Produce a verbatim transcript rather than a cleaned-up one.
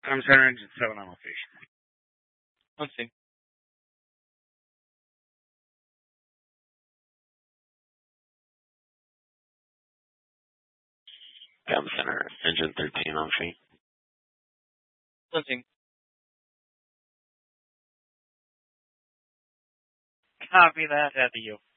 I'm center engine seven on location. Let's see. Down center, engine thirteen on feet. Let's see. Copy that, at the you.